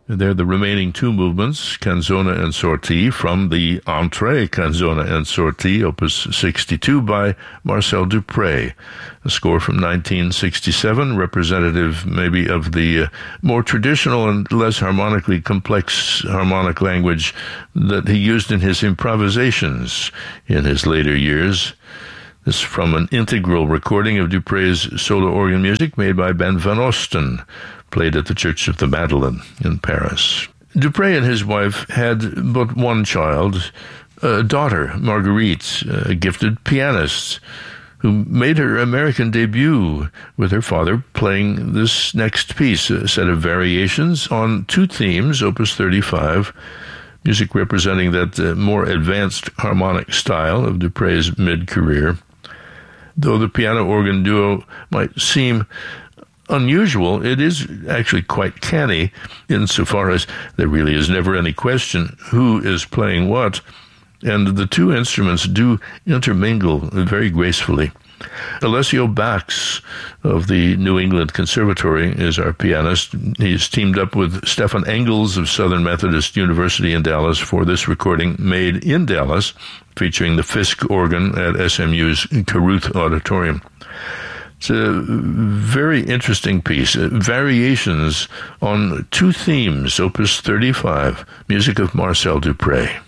They're the remaining two movements, Canzone and Sortie, from the Entrée Canzone and Sortie, opus 62 by Marcel Dupré. A score from 1967, representative maybe of the more traditional and less harmonically complex harmonic language that he used in his improvisations in his later years. This is from an integral recording of Dupré's solo organ music made by Ben Van Osten, played at the Church of the Madeleine in Paris. Dupré and his wife had but one child, a daughter, Marguerite, a gifted pianist, who made her American debut with her father playing this next piece, a set of variations on two themes, opus 35, music representing that more advanced harmonic style of Dupré's mid-career. Though the piano-organ duo might seem unusual, it is actually quite canny insofar as there really is never any question who is playing what, and the two instruments do intermingle very gracefully. Alessio Bax of the New England Conservatory is our pianist. He's teamed up with Stefan Engels of Southern Methodist University in Dallas for this recording made in Dallas, featuring the Fisk organ at SMU's Caruth Auditorium. It's a very interesting piece, variations on two themes, opus 35, music of Marcel Dupré.